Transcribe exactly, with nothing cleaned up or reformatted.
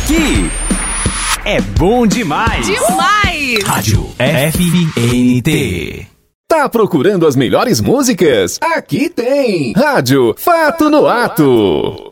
Aqui é bom demais. Demais! Rádio F N T. Tá procurando as melhores músicas? Aqui tem Rádio Fato no Ato.